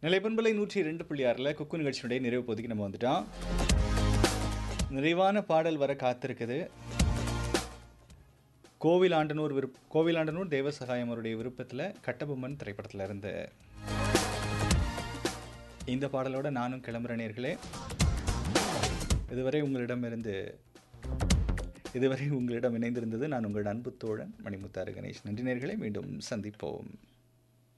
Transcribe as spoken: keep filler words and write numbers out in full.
நிலைப்பண்பலை நூற்றி இரண்டு புள்ளி ஆறில் குக்கு நிகழ்ச்சியுடைய நிறைவு பகுதிக்கு நம்ம வந்துட்டோம். நிறைவான பாடல் வர காத்திருக்குது. கோவிலாண்டனூர் விருப் கோவிலாண்டனூர் தேவசகாயம் அவருடைய விருப்பத்தில் கட்டபொம்மன் திரைப்படத்தில் இருந்து இந்த பாடலோட நானும் கிளம்புற நேர்களே. இதுவரை உங்களிடமிருந்து இதுவரை உங்களிடம் இணைந்திருந்தது நான் உங்கள் அன்பு தோழன் மணிமுத்தாறு கணேஷ். நன்றி நேர்களே, மீண்டும் சந்திப்போம்.